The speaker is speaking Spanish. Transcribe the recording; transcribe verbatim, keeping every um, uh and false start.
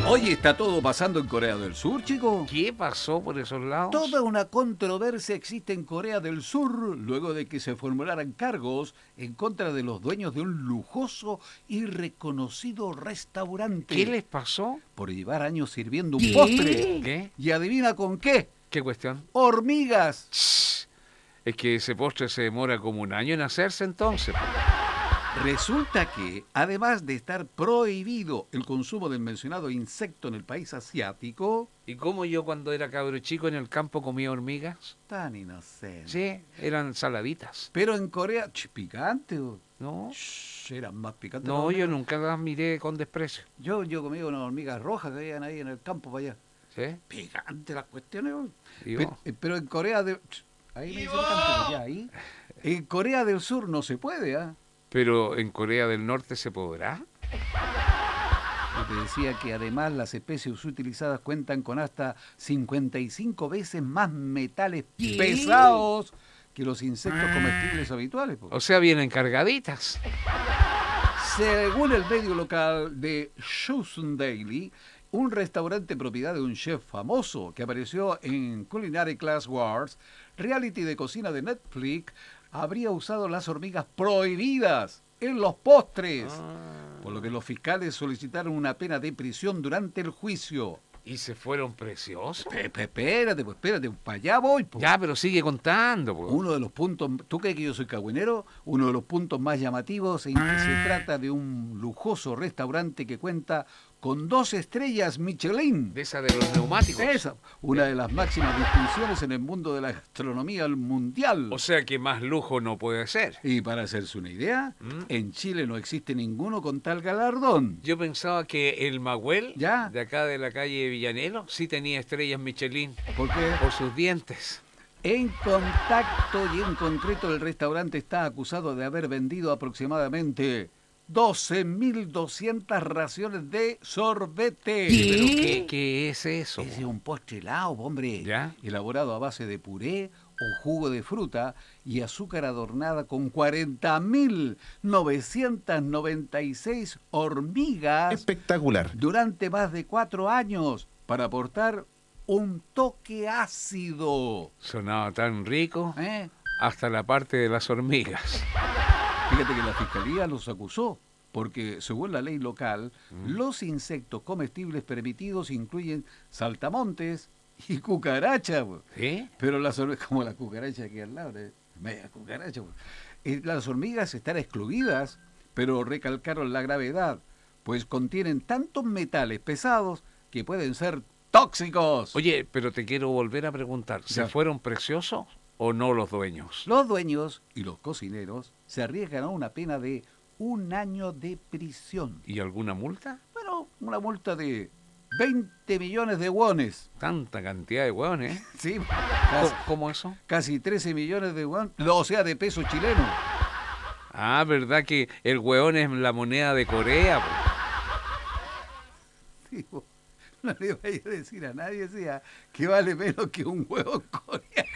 Oye, ¿está todo pasando en Corea del Sur, chico? ¿Qué pasó por esos lados? Toda una controversia existe en Corea del Sur luego de que se formularan cargos en contra de los dueños de un lujoso y reconocido restaurante. ¿Qué les pasó? Por llevar años sirviendo un ¿Qué? postre. ¿Qué? ¿Y adivina con qué? ¿Qué cuestión? ¡Hormigas! Shh. Es que ese postre se demora como un año en hacerse entonces. Resulta que, además de estar prohibido el consumo del mencionado insecto en el país asiático... ¿Y cómo yo cuando era cabro chico en el campo comía hormigas? Tan inocente. Sí, eran saladitas. Pero en Corea, ch, picante. o- ¿No? Ch, eran más picantes. las No, yo hormigas. nunca las miré con desprecio. Yo, yo comí unas hormigas rojas que habían ahí en el campo para allá. ¿Sí? Picante las cuestiones. o. Digo, Pero, eh, pero en Corea de... ch, ahí me dicen tanto, ya, ahí. En Corea del Sur no se puede, ¿ah? pero en Corea del Norte se podrá. Yo te decía que además las especies utilizadas cuentan con hasta cincuenta y cinco veces más metales pesados que los insectos comestibles habituales. po. O sea, vienen cargaditas. Según el medio local de Chosun Daily, un restaurante propiedad de un chef famoso que apareció en Culinary Class Wars, reality de cocina de Netflix, habría usado las hormigas prohibidas en los postres, Ah. por lo que los fiscales solicitaron una pena de prisión durante el juicio. ¿Y se fueron preciosos? Pe- pe- Espérate, pues espérate, para allá voy. po. Ya, pero sigue contando. Po. Uno de los puntos, ¿tú crees que yo soy cagüinero? Uno de los puntos más llamativos en que se trata de un lujoso restaurante que cuenta con dos estrellas Michelin. De esa de los neumáticos. Esa, una de las máximas distinciones en el mundo de la gastronomía mundial. O sea que más lujo no puede ser. Y para hacerse una idea, ¿Mm? en Chile no existe ninguno con tal galardón. Yo pensaba que el Magüel, Ya. de acá de la calle Villanelo, sí tenía estrellas Michelin Porque por sus dientes. en contacto y en concreto el restaurante está acusado de haber vendido aproximadamente doce mil doscientas raciones de sorbete. ¿Pero qué, qué es eso? Ese es un postre helado, hombre. ¿Ya? Elaborado a base de puré o jugo de fruta y azúcar adornada con cuarenta mil novecientas noventa y seis hormigas Espectacular. durante más de cuatro años para aportar un toque ácido. Sonaba tan rico ¿eh? hasta la parte de las hormigas. Fíjate que la fiscalía los acusó porque, según la ley local, Mm. los insectos comestibles permitidos incluyen saltamontes y cucarachas. po. ¿Sí? Pero las hormigas, como la cucaracha aquí al lado, ¿eh? media cucaracha. po. Eh, Las hormigas están excluidas, pero recalcaron la gravedad, pues contienen tantos metales pesados que pueden ser tóxicos. Oye, pero te quiero volver a preguntar, ¿se Ya. fueron preciosos o no los dueños? Los dueños y los cocineros se arriesgan a una pena de un año de prisión. ¿Y alguna multa? Bueno, una multa de veinte millones de wones. Tanta cantidad de hueones, ¿eh? Sí, ¿Cómo, casi, cómo eso? casi trece millones de wones, o sea, de pesos chilenos. Ah, ¿verdad que el hueón es la moneda de Corea? Po? Digo, no le vaya a decir a nadie sea, que vale menos que un huevo coreano.